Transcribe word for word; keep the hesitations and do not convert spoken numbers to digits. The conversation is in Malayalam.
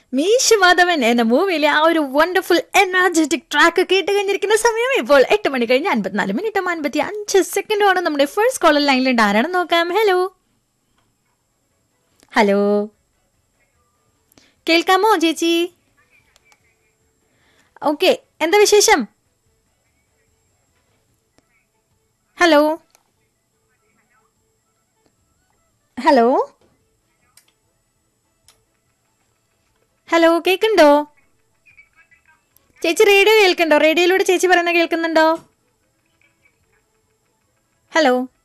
മീശ മാധവൻ എന്ന മൂവിയിലെ ആ ഒരു വണ്ടർഫുൾ എനർജറ്റിക് ട്രാക്ക് കേട്ട് കഴിഞ്ഞിരിക്കുന്ന സമയം ഇപ്പോൾ എട്ട് മണി കഴിഞ്ഞ് അൻപത്തിനാല് മിനിറ്റും അൻപത്തി അഞ്ച് സെക്കൻഡുമാണ്. നമ്മുടെ ഫസ്റ്റ് കോളർ ലൈനിലുണ്ട്. ആരാണെന്ന് നോക്കാം. ഹലോ ഹലോ കേൾക്കാമോ ചേച്ചി? ഓക്കെ, എന്താ വിശേഷം? ഹലോ ഹലോ ഹലോ കേൾക്കുന്നുണ്ടോ ചേച്ചി? റേഡിയോ കേൾക്കുന്നുണ്ടോ? റേഡിയോയിലൂടെ ചേച്ചി പറയുന്നത് കേൾക്കുന്നുണ്ടോ? ഹലോ